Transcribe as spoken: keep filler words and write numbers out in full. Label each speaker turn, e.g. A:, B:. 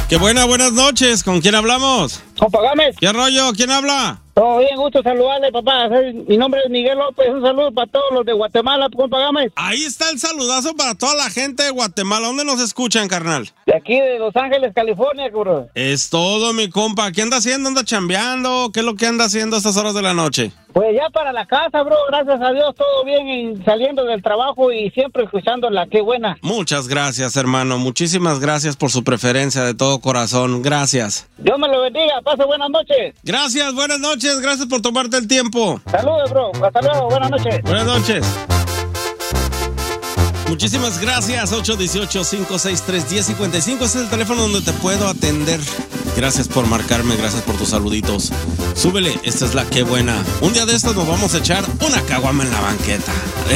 A: Qué buena, buenas noches. ¿Con quién hablamos?
B: Compa Gámez.
A: ¿Qué rollo? ¿Quién habla?
B: Todo bien, gusto saludarle, papá. Mi nombre es Miguel López. Un saludo para todos los de Guatemala, compa Gámez.
A: Ahí está el saludazo para toda la gente de Guatemala. ¿Dónde nos escuchan, carnal?
B: De aquí, de Los Ángeles, California, bro.
A: Es todo, mi compa. ¿Qué anda haciendo? ¿Anda chambeando? ¿Qué es lo que anda haciendo a estas horas de la noche?
B: Pues ya para la casa, bro. Gracias a Dios, todo bien y saliendo del trabajo y siempre escuchándola. Qué buena.
A: Muchas gracias, hermano. Muchísimas gracias por su preferencia de todo corazón. Gracias.
B: Dios me lo bendiga. Pase buenas noches.
A: Gracias, buenas noches. Gracias por tomarte el tiempo.
B: Saludos, bro. Hasta luego. Buenas noches.
A: Buenas noches. Muchísimas gracias. ocho uno ocho, cinco seis tres, uno cero cinco cinco. Ese es el teléfono donde te puedo atender. Gracias por marcarme. Gracias por tus saluditos. Súbele. Esta es la que buena. Un día de estos nos vamos a echar una caguama en la banqueta.